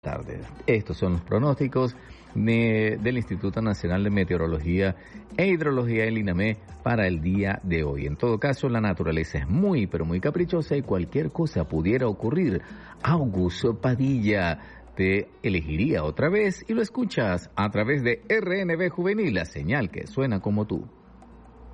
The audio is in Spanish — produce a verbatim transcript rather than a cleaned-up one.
tarde. Estos son los pronósticos de, del Instituto Nacional de Meteorología e Hidrología, el INAME, para el día de hoy. En todo caso, la naturaleza es muy, pero muy caprichosa y cualquier cosa pudiera ocurrir. Augusto Padilla te elegiría otra vez y lo escuchas a través de R N B Juvenil, la señal que suena como tú.